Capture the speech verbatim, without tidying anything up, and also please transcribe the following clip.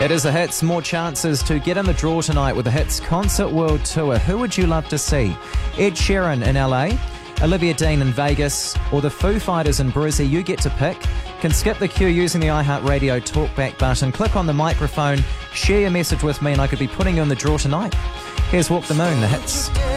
It is the Hits. More chances to get in the draw tonight with the Hits Concert World Tour. Who would you love to see? Ed Sheeran in L A, Olivia Dean in Vegas, or the Foo Fighters in Brizzy? You get to pick. Can skip the queue using the iHeartRadio talkback button. Click on the microphone, share your message with me, and I could be putting you in the draw tonight. Here's Walk the Moon, the Hits.